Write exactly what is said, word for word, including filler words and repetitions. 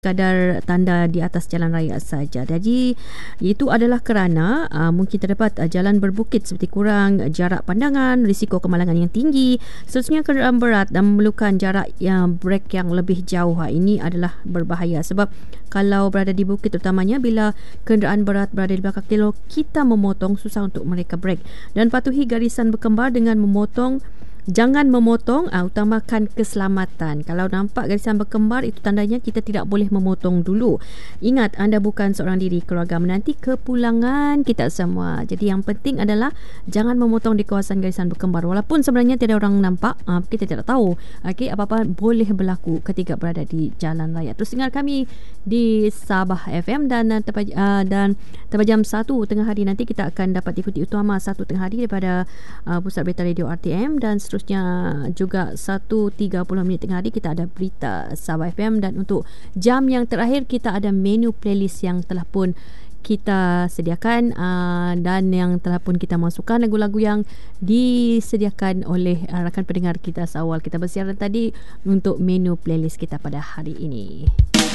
kadar tanda di atas jalan raya saja. Jadi itu adalah kerana uh, mungkin terdapat uh, jalan berbukit seperti kurang jarak pandangan, risiko kemalangan yang tinggi, seterusnya kenderaan berat dan memerlukan jarak yang brek yang lebih jauh. Ha, ini adalah berbahaya sebab kalau berada di bukit terutamanya bila kenderaan berat berada di belakang kita, kita memotong susah untuk mereka brek. Dan patuhi garisan berkembar dengan memotong. Jangan memotong, uh, utamakan keselamatan. Kalau nampak garisan berkembar, itu tandanya kita tidak boleh memotong dulu. Ingat, anda bukan seorang diri, keluarga menanti kepulangan kita semua. Jadi yang penting adalah jangan memotong di kawasan garisan berkembar. Walaupun sebenarnya tidak orang nampak, uh, kita tidak tahu. Okay, apa-apa boleh berlaku ketika berada di jalan raya. Terus dengar kami di Sabah F M dan uh, tepat, uh, dan tepat jam satu tengah hari nanti kita akan dapat ikuti utama satu tengah hari daripada uh, Pusat Berita Radio R T M, dan seterusnya juga satu tiga puluh minit tengah hari kita ada berita Sabah F M, dan untuk jam yang terakhir kita ada menu playlist yang telah pun kita sediakan uh, dan yang telah pun kita masukkan lagu-lagu yang disediakan oleh uh, rakan pendengar kita seawal kita bersiaran tadi untuk menu playlist kita pada hari ini.